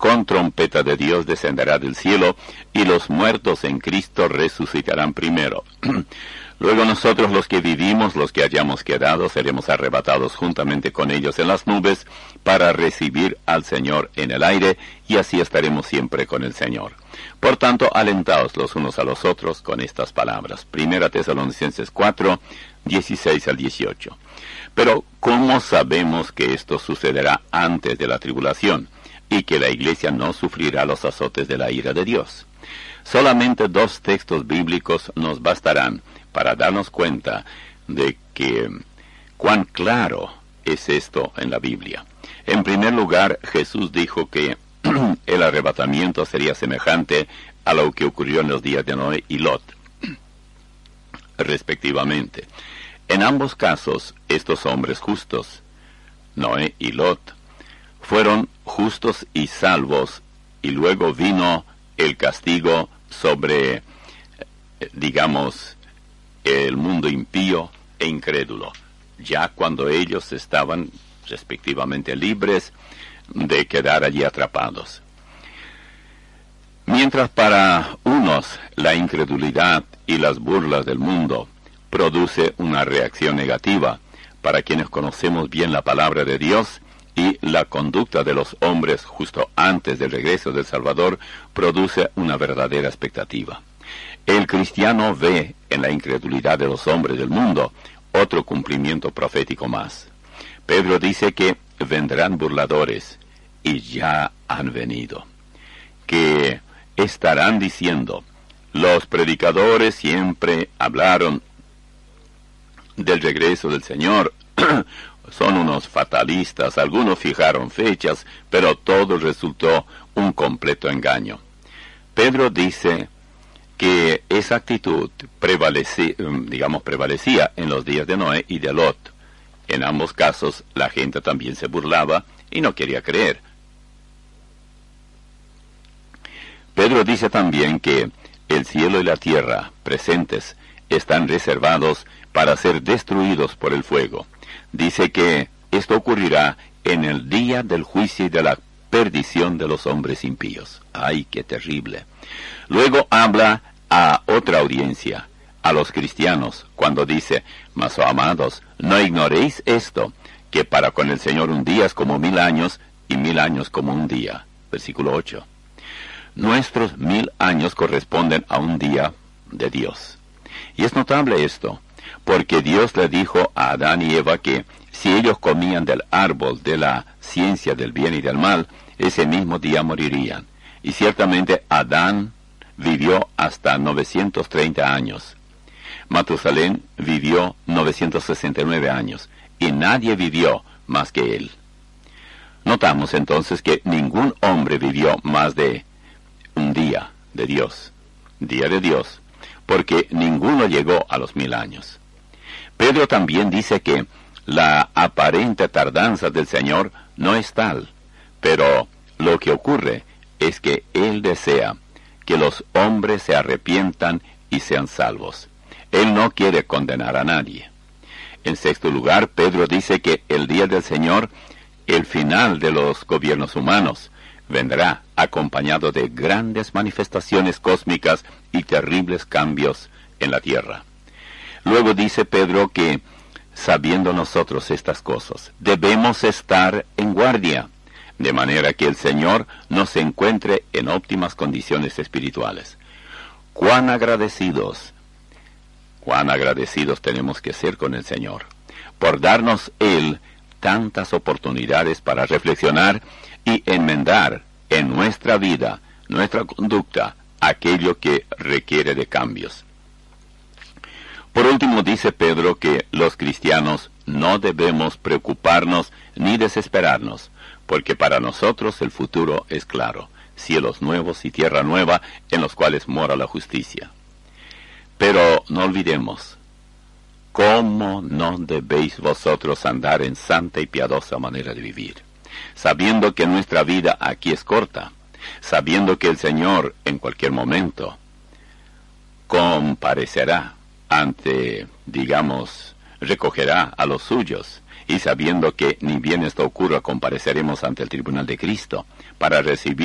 con trompeta de Dios descenderá del cielo, y los muertos en Cristo resucitarán primero. Luego nosotros los que vivimos, los que hayamos quedado, seremos arrebatados juntamente con ellos en las nubes para recibir al Señor en el aire, y así estaremos siempre con el Señor. Por tanto, alentaos los unos a los otros con estas palabras. 1 Tesalonicenses 4, 16 al 18. Pero, ¿cómo sabemos que esto sucederá antes de la tribulación, y que la iglesia no sufrirá los azotes de la ira de Dios? Solamente 2 textos bíblicos nos bastarán para darnos cuenta de que cuán claro es esto en la Biblia. En primer lugar, Jesús dijo que el arrebatamiento sería semejante a lo que ocurrió en los días de Noé y Lot, respectivamente. En ambos casos, estos hombres justos, Noé y Lot, fueron justos y salvos, y luego vino el castigo sobre, digamos, el mundo impío e incrédulo, ya cuando ellos estaban respectivamente libres de quedar allí atrapados. Mientras para unos la incredulidad y las burlas del mundo produce una reacción negativa, para quienes conocemos bien la palabra de Dios y la conducta de los hombres justo antes del regreso del Salvador, produce una verdadera expectativa. El cristiano ve en la incredulidad de los hombres del mundo otro cumplimiento profético más. Pedro dice que vendrán burladores, y ya han venido, que estarán diciendo: los predicadores siempre hablaron del regreso del Señor, son unos fatalistas, algunos fijaron fechas, pero todo resultó un completo engaño. Pedro dice que esa actitud prevalecía en los días de Noé y de Lot. En ambos casos la gente también se burlaba y no quería creer. Pedro dice también que el cielo y la tierra presentes están reservados para ser destruidos por el fuego. Dice que esto ocurrirá en el día del juicio y de la perdición de los hombres impíos. ¡Ay, qué terrible! Luego habla a otra audiencia, a los cristianos, cuando dice: mas, oh amados, no ignoréis esto, que para con el Señor un día es como 1000 años, y 1000 años como un día. Versículo 8. Nuestros 1000 años corresponden a un día de Dios. Y es notable esto, porque Dios le dijo a Adán y Eva que si ellos comían del árbol de la ciencia del bien y del mal, ese mismo día morirían. Y ciertamente Adán vivió hasta 930 años. Matusalén vivió 969 años, y nadie vivió más que él. Notamos entonces que ningún hombre vivió más de un día de Dios, porque ninguno llegó a los 1000 años. Pedro también dice que la aparente tardanza del Señor no es tal, pero lo que ocurre es que Él desea que los hombres se arrepientan y sean salvos. Él no quiere condenar a nadie. En sexto lugar, Pedro dice que el día del Señor, el final de los gobiernos humanos, vendrá acompañado de grandes manifestaciones cósmicas y terribles cambios en la tierra. Luego dice Pedro que, sabiendo nosotros estas cosas, debemos estar en guardia, de manera que el Señor nos encuentre en óptimas condiciones espirituales. Cuán agradecidos tenemos que ser con el Señor, por darnos Él tantas oportunidades para reflexionar y enmendar en nuestra vida, nuestra conducta, aquello que requiere de cambios. Por último, dice Pedro que los cristianos no debemos preocuparnos ni desesperarnos, porque para nosotros el futuro es claro: cielos nuevos y tierra nueva en los cuales mora la justicia. Pero no olvidemos, ¿cómo no debéis vosotros andar en santa y piadosa manera de vivir? Sabiendo que nuestra vida aquí es corta, sabiendo que el Señor en cualquier momento comparecerá ante, recogerá a los suyos, y sabiendo que ni bien esto ocurra, compareceremos ante el tribunal de Cristo para recibir